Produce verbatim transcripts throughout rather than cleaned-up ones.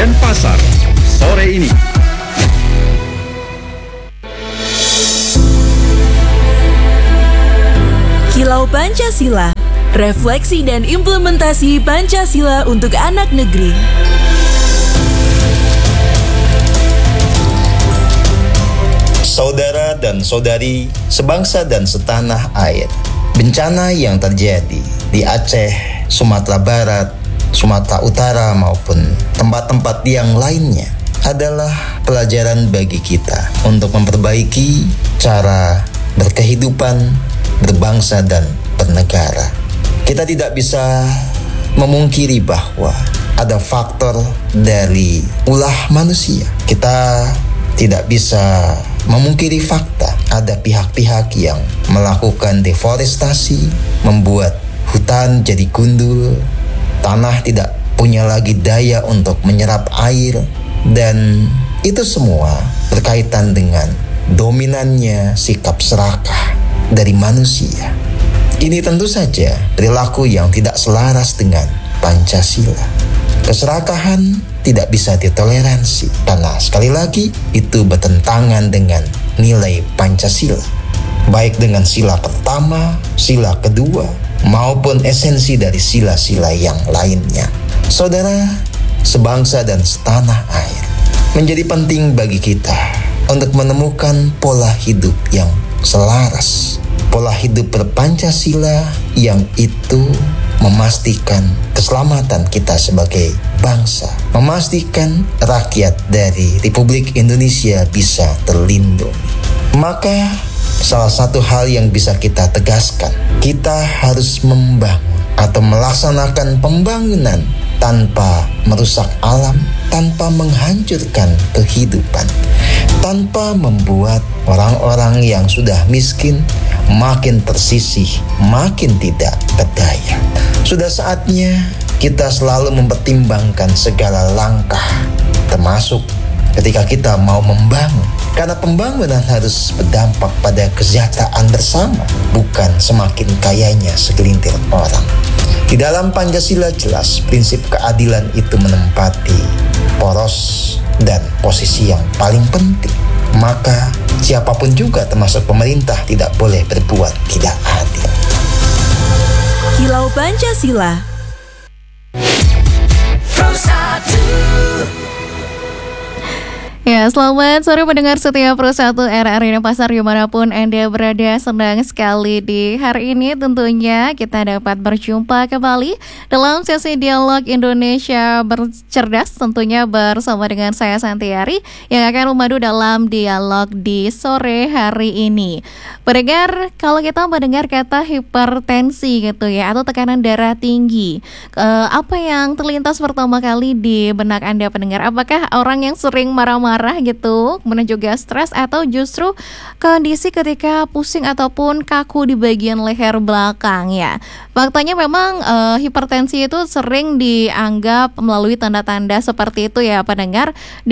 Denpasar sore ini. Kilau Pancasila, refleksi dan implementasi Pancasila untuk anak negeri. Saudara dan saudari, sebangsa dan setanah air, bencana yang terjadi di Aceh, Sumatera Barat, Sumatera Utara maupun tempat-tempat yang lainnya adalah pelajaran bagi kita untuk memperbaiki cara berkehidupan, berbangsa dan bernegara. Kita tidak bisa memungkiri bahwa ada faktor dari ulah manusia. Kita tidak bisa memungkiri fakta ada pihak-pihak yang melakukan deforestasi, membuat hutan jadi gundul, tanah tidak punya lagi daya untuk menyerap air, dan itu semua berkaitan dengan dominannya sikap serakah dari manusia. Ini tentu saja perilaku yang tidak selaras dengan Pancasila. Keserakahan tidak bisa ditoleransi karena sekali lagi itu bertentangan dengan nilai Pancasila, baik dengan sila pertama, sila kedua, maupun esensi dari sila-sila yang lainnya. Saudara, sebangsa dan setanah air, menjadi penting bagi kita untuk menemukan pola hidup yang selaras, pola hidup berpancasila yang itu memastikan keselamatan kita sebagai bangsa, memastikan rakyat dari Republik Indonesia bisa terlindungi. Maka salah satu hal yang bisa kita tegaskan, kita harus membangun atau melaksanakan pembangunan tanpa merusak alam, tanpa menghancurkan kehidupan, tanpa membuat orang-orang yang sudah miskin makin tersisih, makin tidak berdaya. Sudah saatnya kita selalu mempertimbangkan segala langkah, termasuk ketika kita mau membangun. Karena pembangunan harus berdampak pada kesejahteraan bersama, bukan semakin kayanya segelintir orang. Di dalam Pancasila jelas prinsip keadilan itu menempati poros dan posisi yang paling penting. Maka siapapun juga termasuk pemerintah tidak boleh berbuat tidak adil. Kilau Pancasila. Ya, selamat sore pendengar setia Pro satu R R I Denpasar dimanapun Anda berada. Senang sekali di hari ini tentunya kita dapat berjumpa kembali dalam sesi Dialog Indonesia Bercerdas, tentunya bersama dengan saya Santiari yang akan memadu dalam dialog di sore hari ini. Pendengar, kalau kita mendengar kata hipertensi gitu ya, atau tekanan darah tinggi, eh, apa yang terlintas pertama kali di benak Anda pendengar? Apakah orang yang sering marah-marah marah gitu, kemudian juga stres, atau justru kondisi ketika pusing ataupun kaku di bagian leher belakang ya. Faktanya memang uh, hipertensi itu sering dianggap melalui tanda-tanda seperti itu ya pendengar.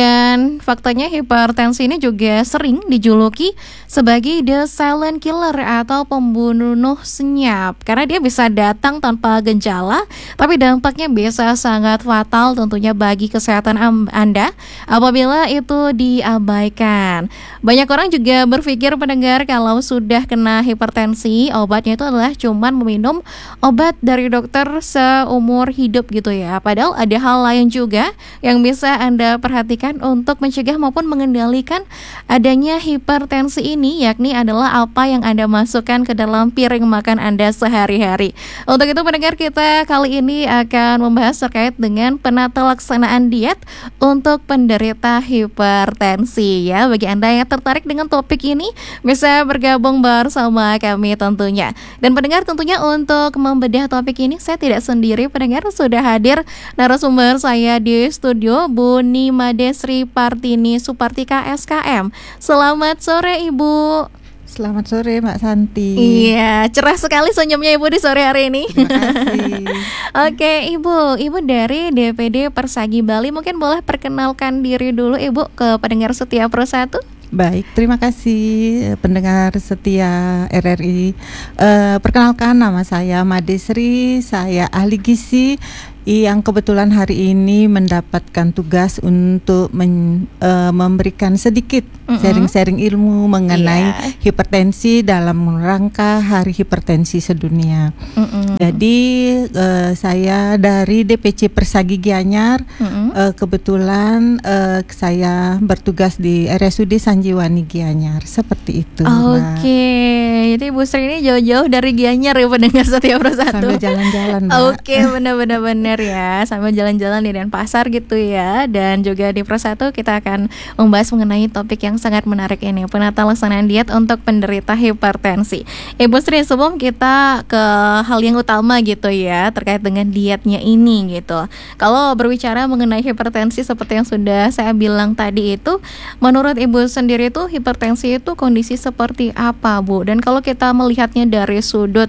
Dan faktanya hipertensi ini juga sering dijuluki sebagai the silent killer atau pembunuh senyap, karena dia bisa datang tanpa gejala tapi dampaknya bisa sangat fatal tentunya bagi kesehatan Anda apabila itu itu diabaikan. Banyak orang juga berpikir pendengar kalau sudah kena hipertensi, obatnya itu adalah cuman meminum obat dari dokter seumur hidup gitu ya. Padahal ada hal lain juga yang bisa Anda perhatikan untuk mencegah maupun mengendalikan adanya hipertensi ini, yakni adalah apa yang Anda masukkan ke dalam piring makan Anda sehari-hari. Untuk itu pendengar, kita kali ini akan membahas terkait dengan penata laksanaan diet untuk penderita hipertensi. Hipertensi ya. Bagi Anda yang tertarik dengan topik ini bisa bergabung bersama kami tentunya. Dan pendengar, tentunya untuk membedah topik ini saya tidak sendiri pendengar, sudah hadir narasumber saya di studio, Bu Nima Desri Partini Supartika S K M. Selamat sore Ibu. Selamat sore Mbak Santi. Iya, cerah sekali senyumnya Ibu di sore hari ini. Terima kasih. Oke Ibu, Ibu dari D P D Persagi Bali, mungkin boleh perkenalkan diri dulu Ibu ke pendengar setia Pro satu. Baik, terima kasih pendengar setia R R I. Uh, perkenalkan, nama saya Madesri, saya ahli gizi yang kebetulan hari ini mendapatkan tugas untuk men, uh, memberikan sedikit mm-hmm. sharing-sharing ilmu mengenai yeah. hipertensi dalam rangka Hari Hipertensi Sedunia. Mm-hmm. Jadi uh, saya dari D P C Persagi Gianyar, mm-hmm. uh, kebetulan uh, saya bertugas di R S U D Sanjiwani Gianyar, seperti itu. Oke, okay. Jadi Bu Sri ini jauh-jauh dari Gianyar ya pendengar Setia Persatu. Sambil jalan-jalan, Mbak. Oke, okay, benar-benar benar ya, sambil jalan-jalan di Denpasar gitu ya. Dan juga di Persatu kita akan membahas mengenai topik yang sangat menarik ini, penata laksanaan diet untuk penderita hipertensi. Ibu Sri, sebelum kita ke hal yang utama gitu ya terkait dengan dietnya ini gitu. Kalau berbicara mengenai hipertensi seperti yang sudah saya bilang tadi itu, menurut Ibu sendiri itu hipertensi itu kondisi seperti apa, Bu? Dan kalau kita melihatnya dari sudut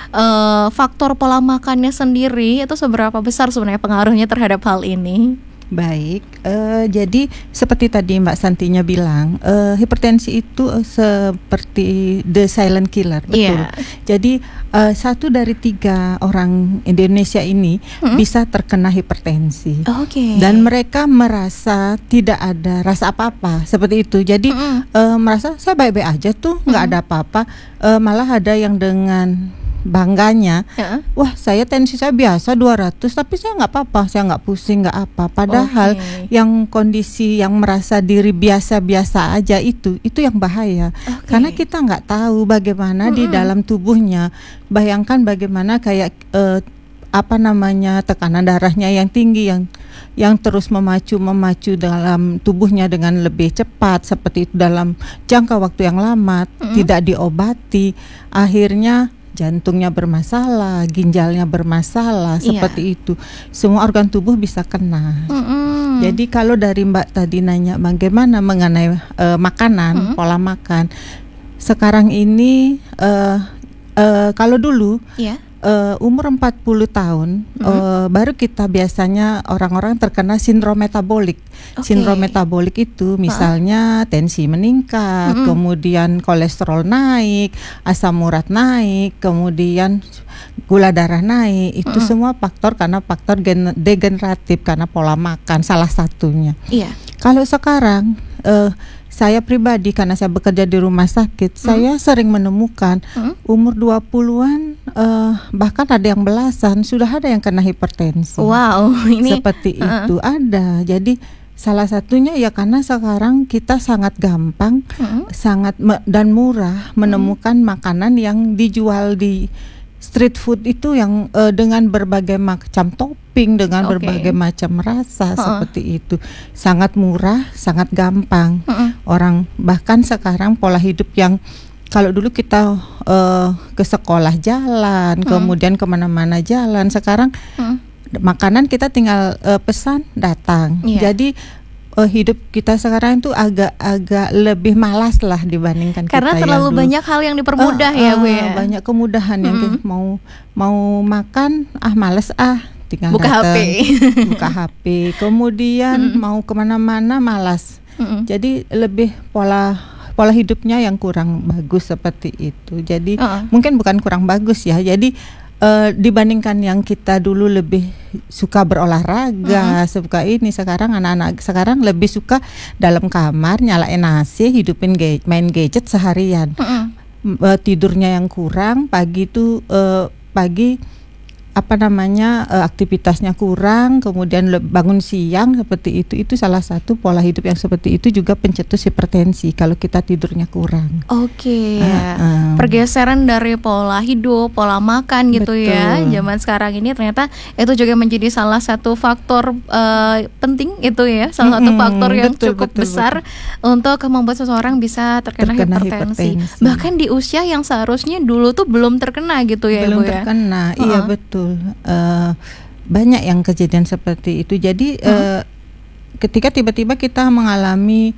uh, faktor pola makannya sendiri, itu seberapa besar sebenarnya pengaruhnya terhadap hal ini? Baik, uh, jadi seperti tadi Mbak Santinya bilang, uh, hipertensi itu uh, seperti the silent killer, betul. Yeah. Jadi uh, satu dari tiga orang Indonesia ini mm-hmm. bisa terkena hipertensi, okay. dan mereka merasa tidak ada rasa apa-apa seperti itu. Jadi mm-hmm. uh, merasa saya baik-baik aja tuh, nggak mm-hmm. ada apa-apa. Uh, malah ada yang dengan bangganya, uh-uh. wah saya tensi saya biasa dua ratus tapi saya nggak apa-apa, saya nggak pusing, nggak apa. Padahal okay. yang kondisi yang merasa diri biasa-biasa aja itu itu yang bahaya, okay. karena kita nggak tahu bagaimana uh-uh. di dalam tubuhnya. Bayangkan bagaimana kayak uh, apa namanya tekanan darahnya yang tinggi, yang yang terus memacu memacu dalam tubuhnya dengan lebih cepat seperti itu dalam jangka waktu yang lama, uh-uh. tidak diobati, akhirnya jantungnya bermasalah, ginjalnya bermasalah, iya. seperti itu. Semua organ tubuh bisa kena. Mm-hmm. Jadi kalau dari Mbak tadi nanya bagaimana mengenai uh, makanan, mm-hmm. pola makan. Sekarang ini uh, uh, kalau dulu yeah. uh, umur empat puluh tahun mm-hmm. uh, baru kita biasanya orang-orang terkena sindrom metabolik. Okay. Sindrom metabolik itu misalnya huh? tensi meningkat, mm-hmm. kemudian kolesterol naik, asam urat naik, kemudian gula darah naik. Itu mm-hmm. semua faktor karena faktor gen- degeneratif karena pola makan salah satunya. Iya. Yeah. Kalau sekarang uh, saya pribadi karena saya bekerja di rumah sakit, hmm. saya sering menemukan hmm. umur dua puluhan uh, bahkan ada yang belasan sudah ada yang kena hipertensi. Wow, ini seperti uh. itu ada. Jadi salah satunya ya karena sekarang kita sangat gampang, hmm. sangat me- dan murah menemukan hmm. makanan yang dijual di street food itu yang uh, dengan berbagai macam topping, dengan okay. berbagai macam rasa, uh-uh. seperti itu. Sangat murah, sangat gampang. Uh-uh. Orang bahkan sekarang pola hidup yang kalau dulu kita uh, ke sekolah jalan, uh-uh. kemudian kemana-mana jalan, sekarang uh-uh. makanan kita tinggal uh, pesan datang. Yeah. Jadi Uh, hidup kita sekarang itu agak-agak lebih malas lah dibandingkan karena kita terlalu yang banyak hal yang dipermudah uh, uh, ya Bu ya. Banyak kemudahan mm-hmm. yang mau mau makan ah malas ah tinggal buka datang, H P buka H P, kemudian mm-hmm. mau kemana-mana malas. Mm-hmm. Jadi lebih pola pola hidupnya yang kurang bagus seperti itu. Jadi uh-uh. mungkin bukan kurang bagus ya. Jadi Uh, dibandingkan yang kita dulu lebih suka berolahraga, mm-hmm. suka ini, sekarang anak-anak sekarang lebih suka dalam kamar nyalain A C, hidupin ga- main gadget seharian. Mm-hmm. Uh, tidurnya yang kurang, pagi itu uh, pagi apa namanya uh, aktivitasnya kurang, kemudian le- bangun siang seperti itu. Itu salah satu pola hidup yang seperti itu juga pencetus hipertensi kalau kita tidurnya kurang. Oke, okay. uh, uh. pergeseran dari pola hidup, pola makan gitu. Betul. Ya. Zaman sekarang ini ternyata itu juga menjadi salah satu faktor uh, penting itu ya, salah mm-hmm. satu faktor yang betul, cukup betul, besar betul. Untuk membuat seseorang bisa terkena, terkena hipertensi. hipertensi. Bahkan di usia yang seharusnya dulu tuh belum terkena gitu ya, belum Ibu ya. Belum terkena, uh-huh. iya betul. Uh, banyak yang kejadian seperti itu. Jadi hmm. uh, ketika tiba-tiba kita mengalami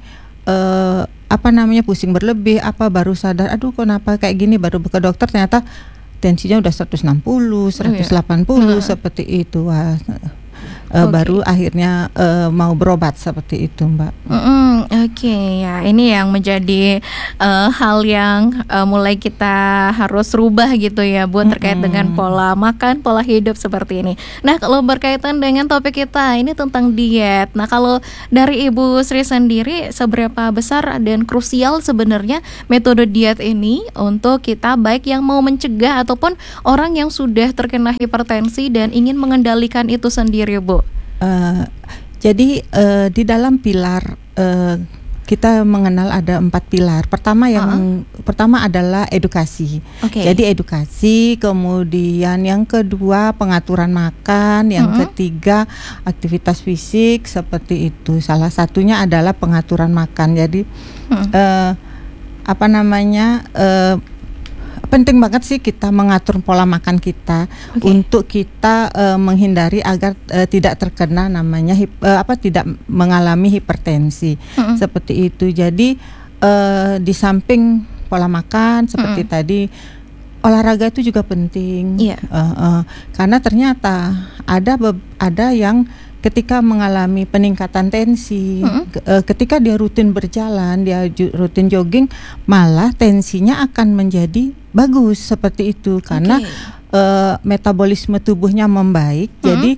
uh, apa namanya pusing berlebih, apa baru sadar, aduh kenapa kayak gini, baru ke dokter ternyata tensinya udah seratus enam puluh, seratus delapan puluh oh, iya. hmm. seperti itu. Wah, uh, Okay. baru akhirnya uh, mau berobat seperti itu, Mbak. Mm-mm, Oke, ya ini yang menjadi uh, hal yang uh, mulai kita harus rubah gitu ya, Bu, terkait Mm-mm. dengan pola makan, pola hidup seperti ini. Nah, kalau berkaitan dengan topik kita ini tentang diet. Nah, kalau dari Ibu Sri sendiri, seberapa besar dan krusial sebenarnya metode diet ini untuk kita, baik yang mau mencegah ataupun orang yang sudah terkena hipertensi dan ingin mengendalikan itu sendiri, Bu? Uh, jadi uh, di dalam pilar uh, kita mengenal ada empat pilar. Pertama yang uh-huh. pertama adalah edukasi. Okay. Jadi edukasi, kemudian yang kedua pengaturan makan, yang uh-huh. ketiga aktivitas fisik seperti itu. Salah satunya adalah pengaturan makan. Jadi uh-huh. uh, apa namanya? Uh, penting banget sih kita mengatur pola makan kita, okay. untuk kita uh, menghindari agar uh, tidak terkena namanya hip, uh, apa tidak mengalami hipertensi, mm-hmm. seperti itu. Jadi uh, di samping pola makan seperti mm-hmm. tadi, olahraga itu juga penting, yeah. uh, uh, karena ternyata ada be- ada yang ketika mengalami peningkatan tensi, mm-hmm. ke, uh, ketika dia rutin berjalan, dia ju- rutin jogging, malah tensinya akan menjadi bagus seperti itu karena okay. uh, metabolisme tubuhnya membaik. Mm-hmm. Jadi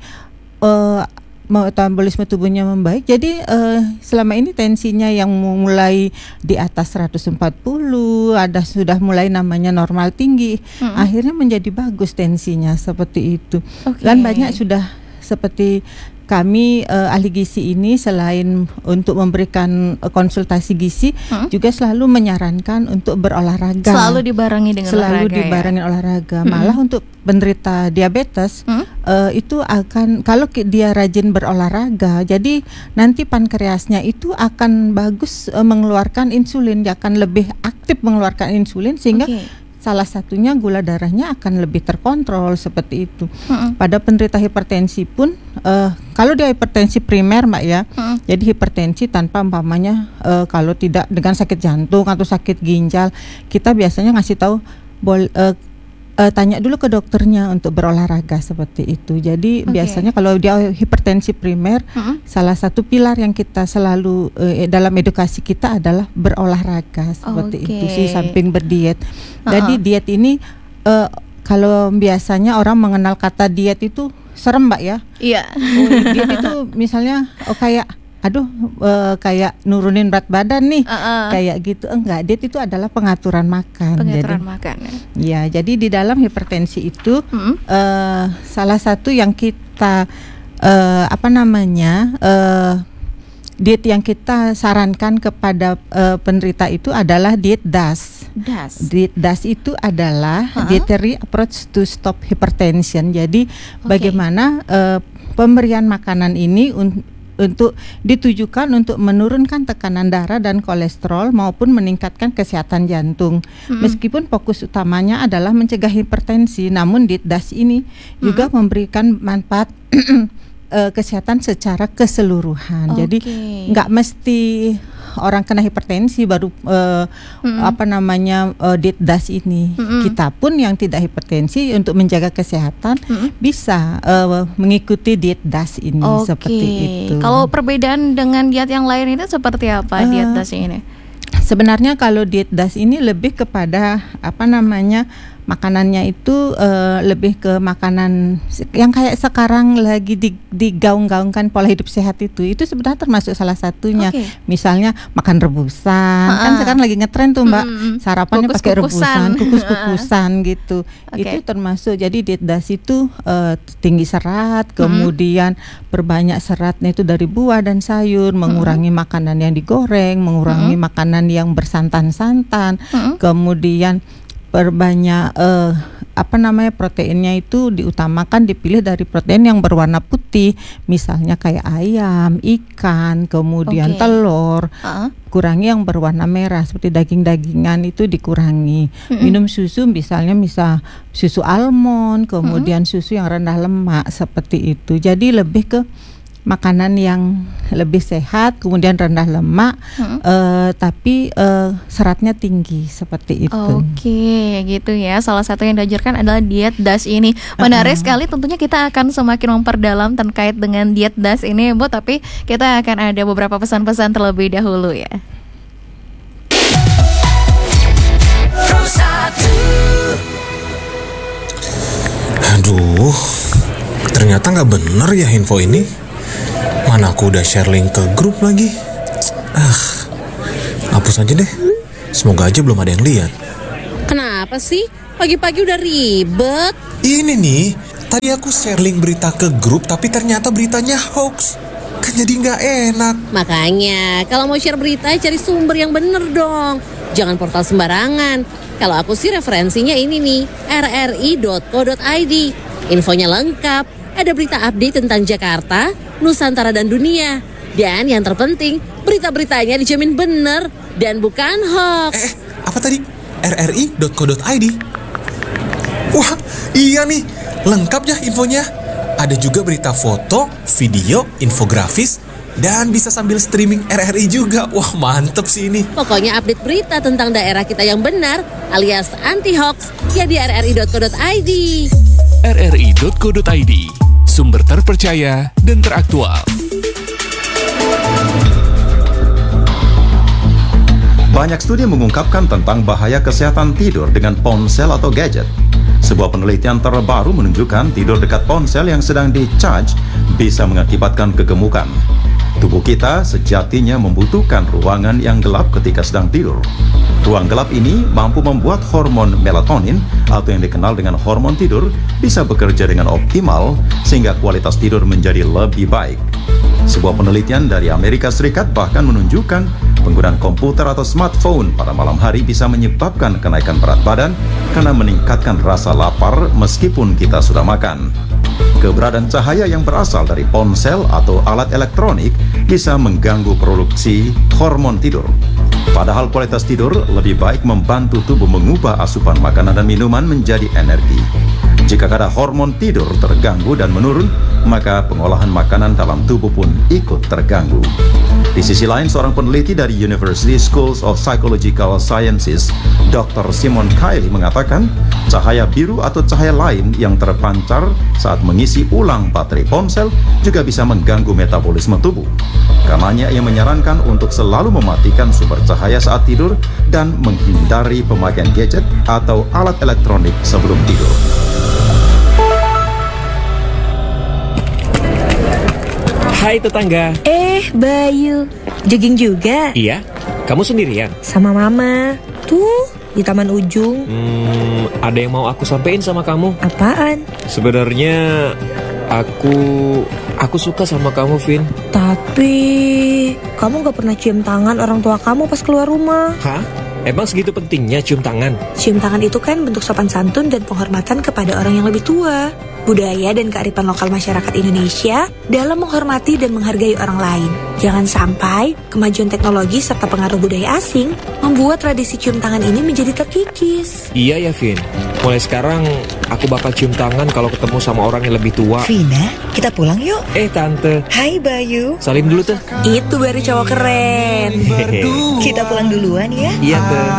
uh, metabolisme tubuhnya membaik. Jadi uh, selama ini tensinya yang mulai di atas seratus empat puluh, ada sudah mulai namanya normal tinggi, mm-hmm. akhirnya menjadi bagus tensinya seperti itu. Okay. Dan banyak sudah seperti kami uh, ahli gizi ini selain untuk memberikan uh, konsultasi gizi, hmm? juga selalu menyarankan untuk berolahraga. Selalu dibarengi dengan selalu olahraga. dibarengi ya? olahraga. Hmm. Malah untuk penderita diabetes, hmm? uh, itu akan kalau dia rajin berolahraga, jadi nanti pankreasnya itu akan bagus uh, mengeluarkan insulin, dia akan lebih aktif mengeluarkan insulin sehingga okay. salah satunya gula darahnya akan lebih terkontrol seperti itu. Mm-hmm. Pada penderita hipertensi pun, uh, kalau dia hipertensi primer, Mbak ya, mm-hmm. jadi hipertensi tanpa umpamanya uh, kalau tidak dengan sakit jantung atau sakit ginjal, kita biasanya ngasih tahu bol, uh, uh, tanya dulu ke dokternya untuk berolahraga seperti itu. Jadi okay. biasanya kalau dia hipertensi primer, mm-hmm. salah satu pilar yang kita selalu uh, dalam edukasi kita adalah berolahraga seperti okay. itu sih, samping berdiet. Jadi uh-huh. diet ini uh, kalau biasanya orang mengenal kata diet itu serem, Mbak ya. Iya. Oh, diet itu misalnya oh kayak aduh uh, kayak nurunin berat badan nih, uh-uh. kayak gitu. Enggak, diet itu adalah pengaturan makan. Pengaturan jadi, makan. Ya. Ya, jadi di dalam hipertensi itu mm-hmm. uh, salah satu yang kita uh, apa namanya uh, diet yang kita sarankan kepada uh, penderita itu adalah diet D A S. D A S. Diet D A S itu adalah uh-huh. dietary approach to stop hypertension. Jadi okay. bagaimana uh, pemberian makanan ini un- untuk ditujukan untuk menurunkan tekanan darah dan kolesterol maupun meningkatkan kesehatan jantung. Mm-hmm. Meskipun fokus utamanya adalah mencegah hipertensi, namun diet D A S ini mm-hmm. juga memberikan manfaat Uh, kesehatan secara keseluruhan. Okay. Jadi nggak mesti orang kena hipertensi baru uh, mm-hmm. apa namanya uh, diet D A S ini. Mm-hmm. Kita pun yang tidak hipertensi untuk menjaga kesehatan mm-hmm. bisa uh, mengikuti diet D A S ini okay. seperti itu. Kalau perbedaan dengan diet yang lain itu seperti apa uh, diet D A S ini? Sebenarnya kalau diet D A S ini lebih kepada apa namanya makanannya itu uh, lebih ke makanan yang kayak sekarang lagi digaung-gaungkan pola hidup sehat itu. Itu sebenarnya termasuk salah satunya. Okay. Misalnya makan rebusan. Uh-uh. Kan sekarang lagi ngetren tuh, Mbak. Mm-hmm. Sarapannya pakai rebusan, kukus-kukusan gitu. Okay. Itu termasuk. Jadi diet D A S itu uh, tinggi serat, kemudian mm-hmm. perbanyak seratnya itu dari buah dan sayur, mengurangi mm-hmm. makanan yang digoreng, mengurangi mm-hmm. makanan yang bersantan-santan, mm-hmm. kemudian perbanyak uh, apa namanya proteinnya itu diutamakan dipilih dari protein yang berwarna putih, misalnya kayak ayam, ikan, kemudian okay. telur. Uh-huh. Kurangi yang berwarna merah seperti daging-dagingan itu dikurangi. Mm-hmm. Minum susu misalnya misal susu almond, kemudian mm-hmm. susu yang rendah lemak seperti itu. Jadi lebih ke makanan yang lebih sehat, kemudian rendah lemak, hmm. uh, tapi uh, seratnya tinggi seperti itu. Oke, gitu ya. Salah satu yang diajarkan adalah diet D A S ini. Menarik uh-huh. sekali. Tentunya kita akan semakin memperdalam terkait dengan diet D A S ini, Bu. Tapi kita akan ada beberapa pesan-pesan terlebih dahulu ya. Aduh, ternyata nggak bener ya info ini. Mana aku udah share link ke grup lagi. Ah, hapus aja deh. Semoga aja belum ada yang lihat. Kenapa sih? Pagi-pagi udah ribet. Ini nih, tadi aku share link berita ke grup, tapi ternyata beritanya hoax. Kan jadi nggak enak. Makanya, kalau mau share berita, cari sumber yang bener dong. Jangan portal sembarangan. Kalau aku sih referensinya ini nih, r r i dot co dot i d. Infonya lengkap, ada berita update tentang Jakarta, Nusantara dan dunia. Dan yang terpenting, berita-beritanya dijamin bener dan bukan hoax. Eh, apa tadi? r r i dot co dot i d. Wah, iya nih, lengkap ya infonya. Ada juga berita foto, video, infografis, dan bisa sambil streaming R R I juga. Wah, mantep sih ini. Pokoknya update berita tentang daerah kita yang benar alias anti-hoax ya di r r i dot co dot i d. r r i dot co dot i d, sumber terpercaya dan teraktual. Banyak studi mengungkapkan tentang bahaya kesehatan tidur dengan ponsel atau gadget. Sebuah penelitian terbaru menunjukkan tidur dekat ponsel yang sedang di-charge bisa mengakibatkan kegemukan. Tubuh kita sejatinya membutuhkan ruangan yang gelap ketika sedang tidur. Ruang gelap ini mampu membuat hormon melatonin atau yang dikenal dengan hormon tidur bisa bekerja dengan optimal sehingga kualitas tidur menjadi lebih baik. Sebuah penelitian dari Amerika Serikat bahkan menunjukkan penggunaan komputer atau smartphone pada malam hari bisa menyebabkan kenaikan berat badan karena meningkatkan rasa lapar meskipun kita sudah makan. Keberadaan cahaya yang berasal dari ponsel atau alat elektronik bisa mengganggu produksi hormon tidur. Padahal kualitas tidur lebih baik membantu tubuh mengubah asupan makanan dan minuman menjadi energi. Jika kadar hormon tidur terganggu dan menurun, maka pengolahan makanan dalam tubuh pun ikut terganggu. Di sisi lain, seorang peneliti dari University Schools of Psychological Sciences, doktor Simon Kiley mengatakan, cahaya biru atau cahaya lain yang terpancar saat mengisi ulang baterai ponsel juga bisa mengganggu metabolisme tubuh. Karenanya, ia menyarankan untuk selalu mematikan sumber cahaya saat tidur dan menghindari pemakaian gadget atau alat elektronik sebelum tidur. Hai tetangga. Eh, Bayu, jogging juga? Iya, kamu sendirian? Sama mama. Tuh, di taman ujung. Hmm, ada yang mau aku sampein sama kamu. Apaan? Sebenarnya aku aku suka sama kamu, Vin. Tapi kamu gak pernah cium tangan orang tua kamu pas keluar rumah. Hah? Emang segitu pentingnya cium tangan? Cium tangan itu kan bentuk sopan santun dan penghormatan kepada orang yang lebih tua. Budaya dan kearifan lokal masyarakat Indonesia dalam menghormati dan menghargai orang lain. Jangan sampai kemajuan teknologi serta pengaruh budaya asing membuat tradisi cium tangan ini menjadi terkikis. Iya ya, Vin. Mulai sekarang aku bakal cium tangan kalau ketemu sama orang yang lebih tua. Vina, kita pulang yuk. Eh, Tante. Hai, Bayu. Salim dulu tuh. Itu baru cowok keren. Kita pulang duluan ya. Iya, Tante.